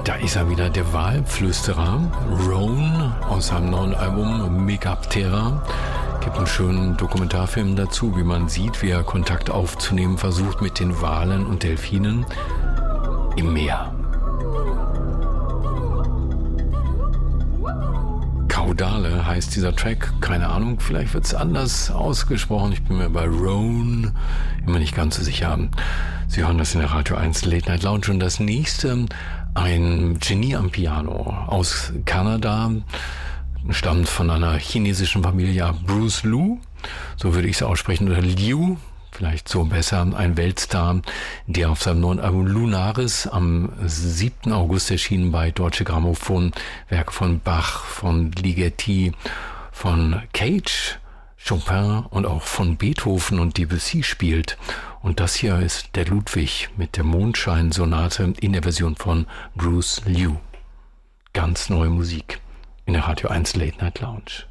Da ist er wieder, der Walflüsterer, Roan, aus seinem neuen Album Megaptera. Gibt einen schönen Dokumentarfilm dazu, wie man sieht, wie er Kontakt aufzunehmen versucht mit den Walen und Delfinen im Meer. Caudale heißt dieser Track, keine Ahnung, vielleicht wird es anders ausgesprochen. Ich bin mir bei Roan immer nicht ganz so sicher. Sie hören das in der Radio 1 Late Night Lounge und das nächste, ein Genie am Piano aus Kanada, stammt von einer chinesischen Familie, Bruce Liu, so würde ich es aussprechen, oder Liu, vielleicht so besser, ein Weltstar, der auf seinem neuen Album Lunaris am 7. August erschienen bei Deutsche Grammophon Werke von Bach, von Ligeti, von Cage, Chopin und auch von Beethoven und Debussy spielt. Und das hier ist der Ludwig mit der Mondschein-Sonate in der Version von Bruce Liu. Ganz neue Musik in der Radio 1 Late Night Lounge.